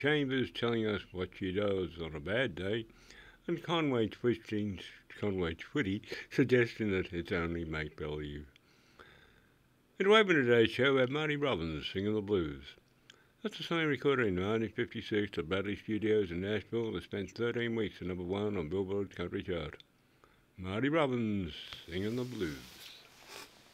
Chambers telling us what she does on a bad day, and Conway Twitty suggesting that it's only make-believe. And to open today's show, we have Marty Robbins singing the blues. That's a song recorded in 1956 at Bradley Studios in Nashville that spent 13 weeks at #1 on Billboard's country chart. Marty Robbins singing the blues.